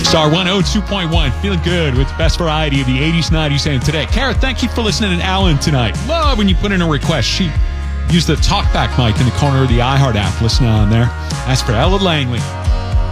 Star 102.1, feeling good with the best variety of the 80s, 90s, and today. Kara, thank you for listening to Alan tonight. Love when you put in a request. She used the talkback mic in the corner of the iHeart app. Listen on there. As for Ella Langley,